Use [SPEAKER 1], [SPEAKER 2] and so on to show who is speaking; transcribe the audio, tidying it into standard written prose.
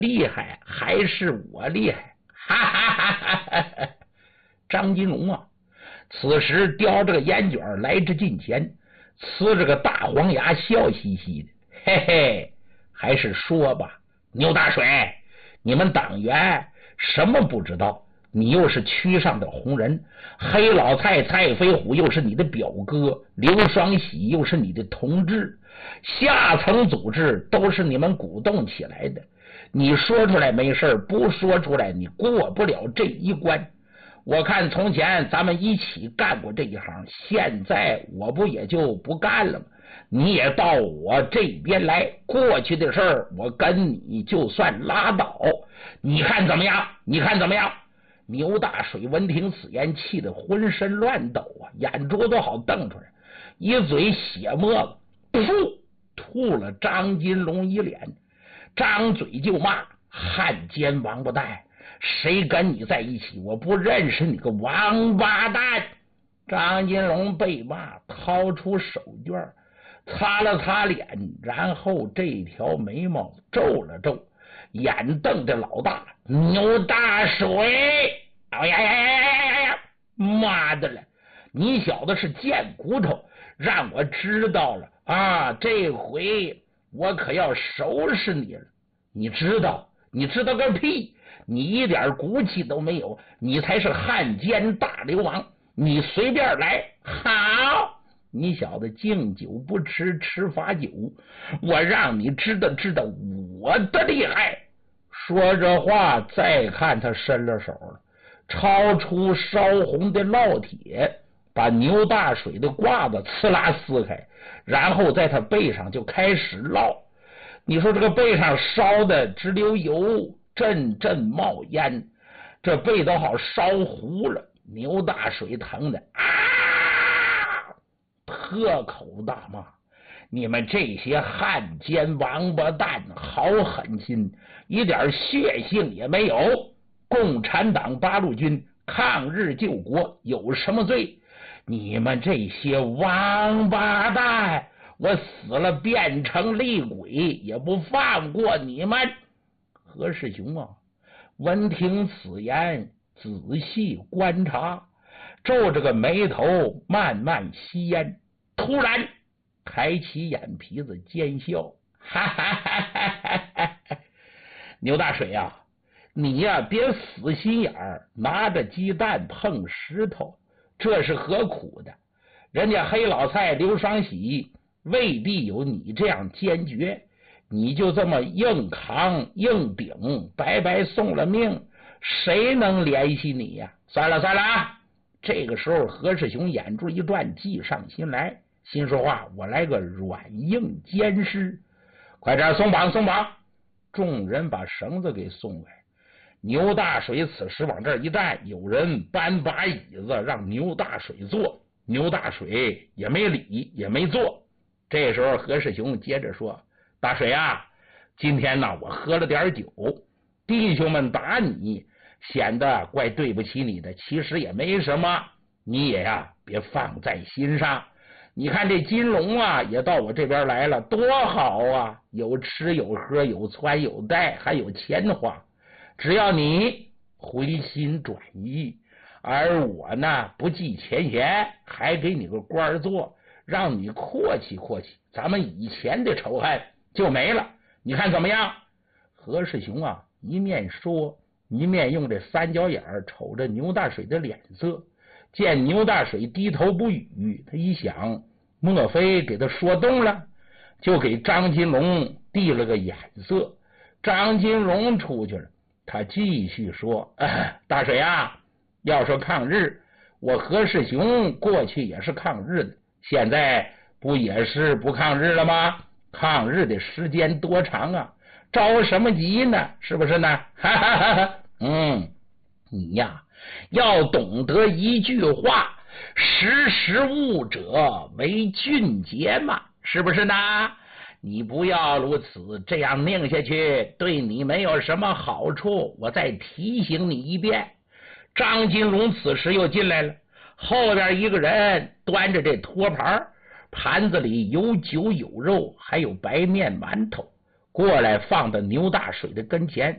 [SPEAKER 1] 厉害还是我厉害？哈哈哈哈哈！张金龙啊，此时叼着个烟卷来至近前，呲着个大黄牙，笑嘻嘻的，嘿嘿，还是说吧，牛大水，你们党员什么不知道？你又是区上的红人，黑老蔡蔡飞虎又是你的表哥，刘双喜又是你的同志，下层组织都是你们鼓动起来的。你说出来没事，不说出来你过不了这一关。我看从前咱们一起干过这一行，现在我不也就不干了吗？你也到我这边来，过去的事儿我跟你就算拉倒，你看怎么样？你看怎么样？牛大水闻听此言，气得浑身乱抖啊，眼珠都好瞪出来，一嘴血沫子，噗，吐了张金龙一脸，张嘴就骂：汉奸王八蛋，谁跟你在一起？我不认识你个王八蛋！张金龙被骂，掏出手绢擦了擦脸，然后这条眉毛皱了皱，眼瞪着老大：牛大水！哎呀呀呀呀呀！妈的了，你小子是贱骨头，让我知道了啊！这回我可要收拾你了。你知道个屁！你一点骨气都没有，你才是汉奸大流氓！你随便来，好！你小子敬酒不吃吃罚酒，我让你知道我的厉害！说着话，再看他伸了手了，抄出烧红的烙铁，把牛大水的褂子呲啦撕开，然后在他背上就开始烙。你说这个背上烧的直流油，阵阵冒烟，这背都好烧糊了。牛大水疼的啊，破口大骂：你们这些汉奸王八蛋，好狠心，一点血性也没有！共产党八路军抗日救国有什么罪？你们这些王八蛋，我死了变成厉鬼也不放过你们！何世雄啊，闻听此言，仔细观察，皱着个眉头，慢慢吸烟，突然抬起眼皮子奸笑，哈哈哈哈哈！牛大水啊，你呀，别死心眼儿，拿着鸡蛋碰石头，这是何苦的？人家黑老蔡刘双喜未必有你这样坚决，你就这么硬扛硬顶，白白送了命，谁能联系你呀？算了啊！这个时候何世雄眼珠一转，计上心来，心说话：我来个软硬兼施，快点松绑！众人把绳子给松开。牛大水此时往这儿一站，有人搬把椅子让牛大水坐，牛大水也没理也没坐。这时候何世雄接着说：大水啊，今天呢我喝了点酒，弟兄们打你显得怪对不起你的，其实也没什么，你也别放在心上。你看这金龙啊也到我这边来了，多好啊，有吃有喝有穿有戴，还有钱花，只要你回心转意，而我呢不计前嫌，还给你个官做，让你阔气阔气，咱们以前的仇恨就没了，你看怎么样？何世雄啊一面说，一面用这三角眼瞅着牛大水的脸色，见牛大水低头不语，他一想，莫非给他说动了，就给张金龙递了个眼色。张金龙出去了，他继续说：大水啊，要说抗日，我何世雄过去也是抗日的，现在不也是不抗日了吗？抗日的时间多长啊，着什么急呢？是不是呢？哈哈哈哈！你呀要懂得一句话，识时务者为俊杰嘛，是不是呢？你不要如此，这样拧下去对你没有什么好处。我再提醒你一遍。张金龙此时又进来了，后边一个人端着这托盘，盘子里有酒有肉，还有白面馒头，过来放到牛大水的跟前。